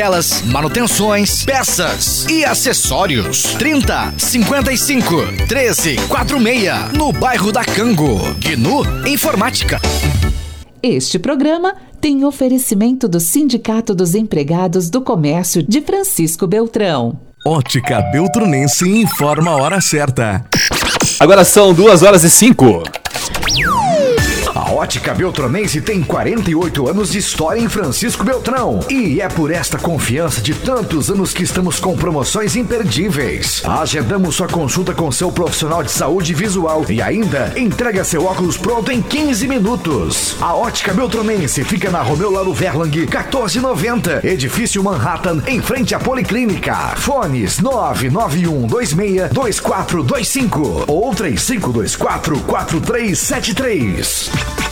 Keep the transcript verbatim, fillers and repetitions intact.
Elas, manutenções, peças e acessórios. trinta, cinquenta e cinco, treze, quarenta e seis, no bairro da Cango. Gnu Informática. Este programa tem oferecimento do Sindicato dos Empregados do Comércio de Francisco Beltrão. Ótica Beltronense informa a hora certa. Agora são duas horas e cinco. A Ótica Beltronense tem quarenta e oito anos de história em Francisco Beltrão. E é por esta confiança de tantos anos que estamos com promoções imperdíveis. Agendamos sua consulta com seu profissional de saúde visual e ainda entrega seu óculos pronto em quinze minutos. A Ótica Beltronense fica na Romeu Laro Verlang, quatorze e noventa, Edifício Manhattan, em frente à Policlínica. Fones nove nove um dois seis dois quatro dois cinco ou três cinco dois quatro quatro três sete três.